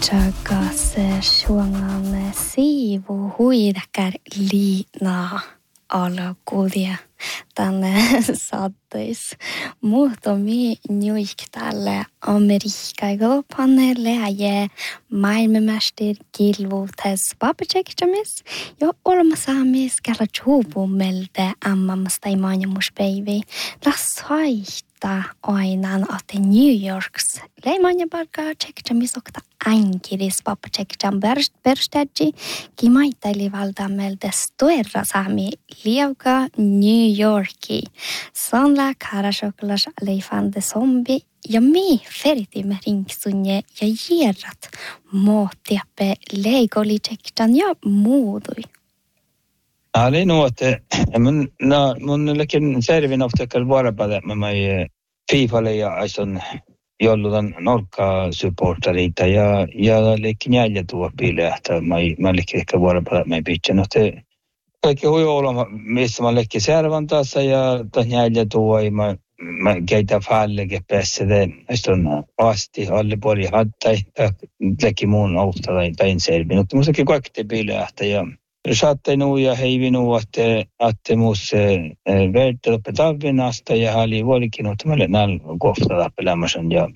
Takas suongan siivu huidakar liinaa alkuudia tänne saattais muutami nyuik tälle Amerikka paneeleja maailmanmäster kilvuutes papachekjamis ja olmasaamis kalla chuupumelta ammamasta imaanjamuspäivi lashaihta aina että New Yorks leimanjaparka tsekjamisokta ankiris papachekjam perstäji kimaitali valtamelta stoerra saami liavka New Yorki sanla karasoklas leifande zombi ja mi feritimme ringsunje ja hierrat muotiappe leikoli tsekjan ja muudui. Det är nog att mun lekin servin oftakal vuoropada mä FIFA ja son jolloin Norka supporterita ja lekin jäljä tuo pile että mä lekin ehkä vuoropada mä pitchen että kaikki olla missä mä lekin servan taas ja jäljä tuo mä keitä fallege pressede son asti alle pori hattai lekin mun oftada tai servin mutta mustakin kaikki pile että ja saatte nu ja heivinu että mus verta uppe talvinasta ja hali vuolikin että mä näin kohtaa pelämäsen ja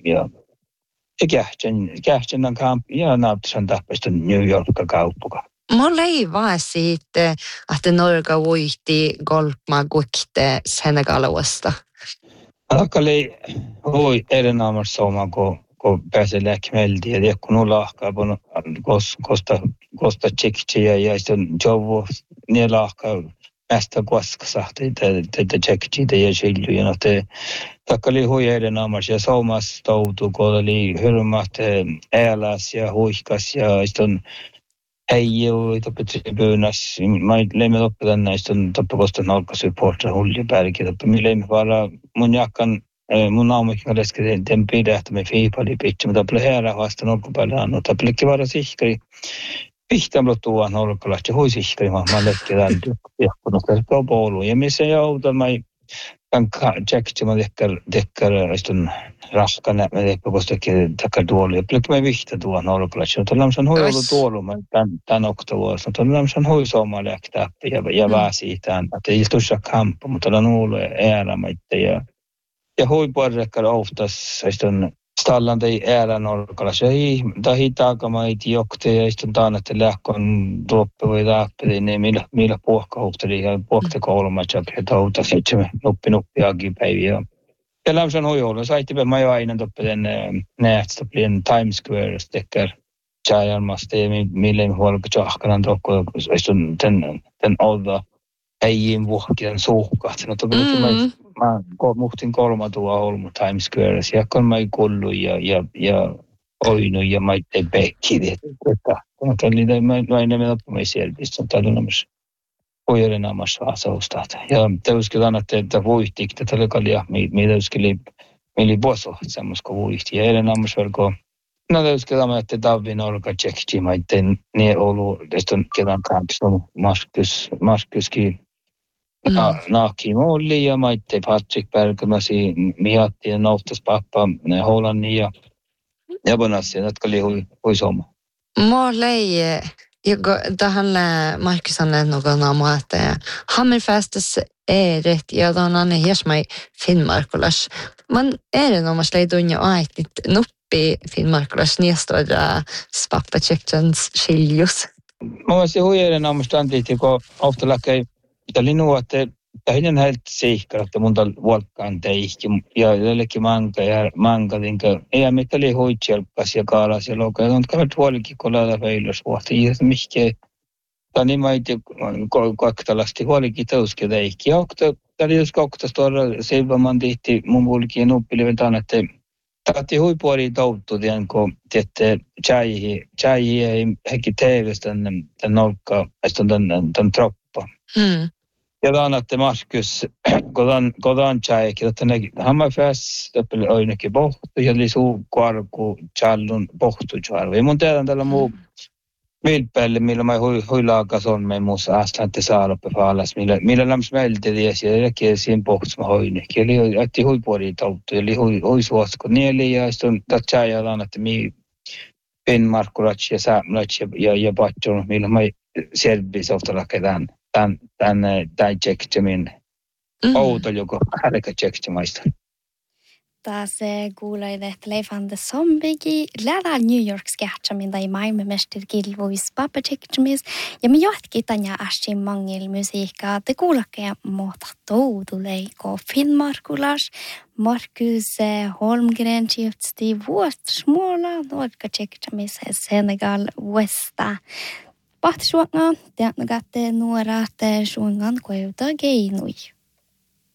kähtsen kamp ja naapsan tapesta New Yorka kauppuka. Mulla ei vaan siitä, että Norga voitti golfmaa kuitte Senegaluasta. Alkali voi erinomaisesti soma, kun pääsee läkmeltiin ja kun on lahkaa, kosta tsekkiä ja sitten joku niin lahkaa näistä kuoskasahti tätä tsekkiä ja siljuja. Alkali voi erinomaisesti ja somas toutu, kun oli hyrmät ääläs ja huihkas ja sitten ei ole tapetipyynäs. Mä leimme loppuun näistä tappakosta nalkasupporter Huljebergi. Mä leimme vara mun jakkan mun naamikin lesken den pidähtä me fiipali pitch mutta plehera vasta nolkupallaan mutta plekki vara sihkri pihtamlo tuo nolkalaste hui sihkri mä lekkidan ja kun koulu ja missä jouta mä kan checkti mä dekkar istun raskana me dekkostakin takar tuoli ja plekki mä vihta tuo nolkalaste mutta lamsan hui ollut tuolu mä tän oktovuosi mutta lamsan hui soma lektä ja väsiitään että ei tuossa kampo mutta on ollut äärämättä ja huipuarrekkar oftas istun stallan ei äärän olkalas. Ei taakamaiti jokte ja istun taanatte lähkon tuoppe voi taapeli ne millä puhkauhteli ja puhkte kolmatsak ja tauta seitsemän nuppi agipäiviä. Ja lämsän huijoulu saittipe mä jo aina toppelen nähtstä plien Times Square stekkar tjäjälmasta ja mille huolka tjahkanan tokko istun den olda äijin vuhkien suhkat. No toppelen mä muhtin kolmatua olmu Times Squares ja kun mä ei kullu ja oinu ja mä ei pekki. Mutta mä en enemmän oppimai selvistä. Tämä on myös huijoiden amassa asausta. Ja täyskin että vuihtik tätä lekalia, mitä täyskeli mieli vuoso semmoista vuihti. Ja eilen amassa velko no täyskin että Davin olka tsekki, mä ei niin ollut, tästä on kerran kanssa Maskuskin. Naaki molli ja maitte Patrick Bergmasi miatti ja nouhtas pappa Hollannin ja bonassi jotka oli huisoma. Mulla ei tähän Markus on någon naama että Hammerfestas eret ja tonan hiesmai Finnmarkulas. Man erinomaisesti leidunja aitit nuppi Finnmarkulas niestora spappa tsekjans skiljus. Mä olisin huijeren aamustantiitti, kun ofta läkei tämä oli nuo, että tähän on seikkaa, että mun vuolkaan teihki ja jollekin manga, ei mitä oli huitselpas ja kaalas ja loka. Ja on kahdet huolikin kolada veilös vuotta. Ja mihke, tämä niin mä itse kaktalasti huolikin tauski teihki. Ja tämä oli jos kaktas tuolla seivaman tihti mun vuolikin nuppilivetaan, että tahti huipuoli tauttu, kun tjäihi ei heki teivistä tämän nolkkaa, tämän troppa. Ja dan att Markus godan tjäikin, että Hammerfest oli ainakin pohtu ja lisu kvarku challun pohtu charvi. Ja mun tiedän tällä muu vilpelle, millä mä huilaakas on me muussa Aslantti Saaloppe faalas, millä lämps meiltelies ja äkkiä siihen pohtus mä hoinikin. Eli ätti huipuoli tauttu, eli huisuosko nieli ja sitten tjäijällä on, että Finnmarkulat ja saamelat ja patjun, millä mä selvisoftalakke tämän tsektimin outo, joka härkä tsektimaista. Taas kuulee, että leifande zombigi lähdä New York sketchamin tai maailmanmestari kilvuis papatsektimis. Ja me jatkin tänne asti mangil musiikkaa. Te kuulake muuta toutuleiko Finnmarkulas, Markus Holmgren tjutsti vuotsmuola, noilka tsektimis Senegal Westa. Pahtisuonga, teatnagatte nuorat suongan kojuta geinui.